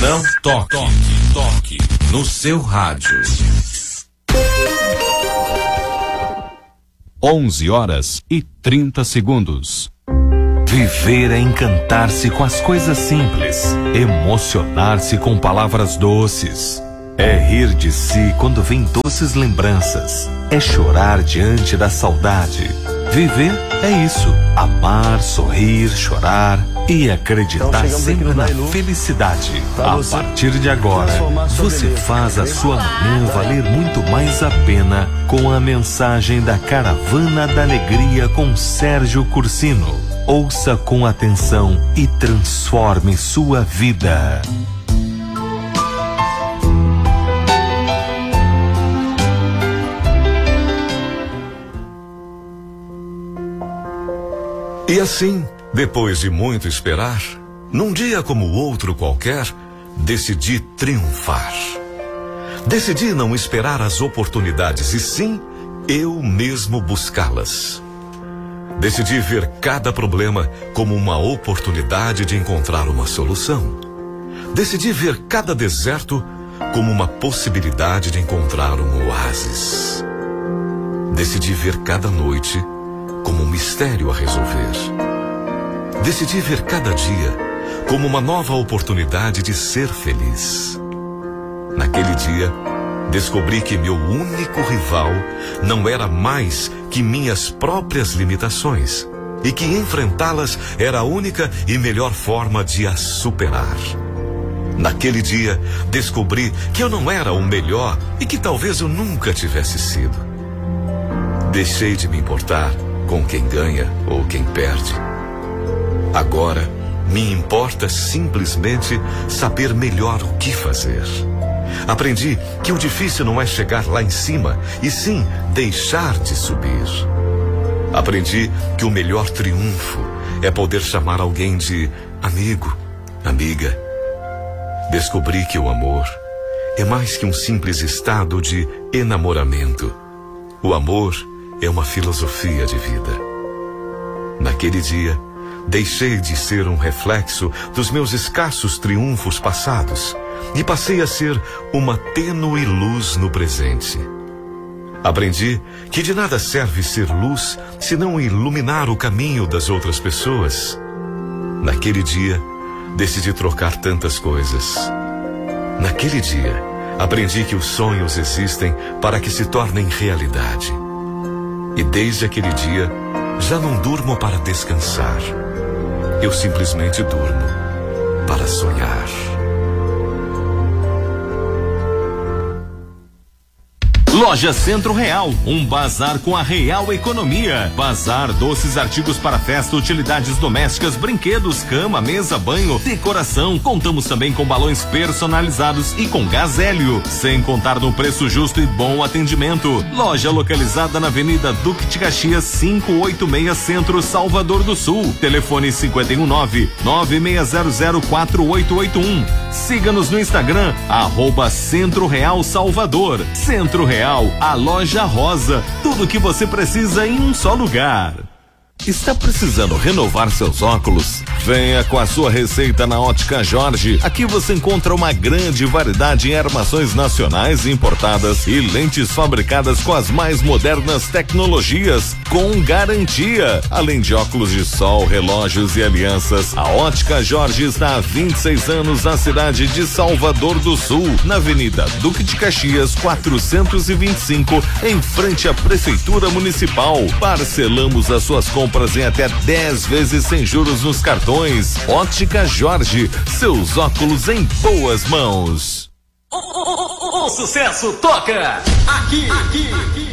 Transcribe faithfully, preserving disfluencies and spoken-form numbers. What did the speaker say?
Não toque, toque no seu rádio. onze horas e trinta segundos. Viver é encantar-se com as coisas simples, emocionar-se com palavras doces. É rir de si quando vem doces lembranças. É chorar diante da saudade. Viver é isso. Amar, sorrir, chorar e acreditar então, sempre na felicidade. A partir de agora, você faz a sua manhã valer muito mais a pena com a mensagem da Caravana da Alegria com Sérgio Cursino. Ouça com atenção e transforme sua vida. E assim, depois de muito esperar, num dia como outro qualquer, decidi triunfar. Decidi não esperar as oportunidades e sim, eu mesmo buscá-las. Decidi ver cada problema como uma oportunidade de encontrar uma solução. Decidi ver cada deserto como uma possibilidade de encontrar um oásis. Decidi ver cada noite como um mistério a resolver. Decidi ver cada dia como uma nova oportunidade de ser feliz. Naquele dia, descobri que meu único rival não era mais que minhas próprias limitações e que enfrentá-las era a única e melhor forma de as superar. Naquele dia, descobri que eu não era o melhor e que talvez eu nunca tivesse sido. Deixei de me importar com quem ganha ou quem perde. Agora, me importa simplesmente saber melhor o que fazer. Aprendi que o difícil não é chegar lá em cima, e sim deixar de subir. Aprendi que o melhor triunfo é poder chamar alguém de amigo, amiga. Descobri que o amor é mais que um simples estado de enamoramento. O amor é uma filosofia de vida. Naquele dia, deixei de ser um reflexo dos meus escassos triunfos passados e passei a ser uma tênue luz no presente. Aprendi que de nada serve ser luz se não iluminar o caminho das outras pessoas. Naquele dia, decidi trocar tantas coisas. Naquele dia, aprendi que os sonhos existem para que se tornem realidade. E desde aquele dia, já não durmo para descansar. Eu simplesmente durmo para sonhar. Loja Centro Real, um bazar com a real economia. Bazar, doces, artigos para festa, utilidades domésticas, brinquedos, cama, mesa, banho, decoração. Contamos também com balões personalizados e com gás hélio, sem contar no preço justo e bom atendimento. Loja localizada na Avenida Duque de Caxias, quinhentos e oitenta e seis, Centro, Salvador do Sul. Telefone cinco um nove, nove seis zero zero, quatro oito oito um. Siga-nos no Instagram, arroba Centro Real Salvador. Centro Real, a loja rosa, tudo o que você precisa em um só lugar. Está precisando renovar seus óculos? Venha com a sua receita na Ótica Jorge. Aqui você encontra uma grande variedade em armações nacionais e importadas e lentes fabricadas com as mais modernas tecnologias, com garantia. Além de óculos de sol, relógios e alianças, a Ótica Jorge está há vinte e seis anos na cidade de Salvador do Sul, na Avenida Duque de Caxias, quatrocentos e vinte e cinco, em frente à Prefeitura Municipal. Parcelamos as suas compras em até dez vezes sem juros nos cartões. Ótica Jorge, seus óculos em boas mãos. O, o, o, o sucesso toca aqui, aqui, aqui.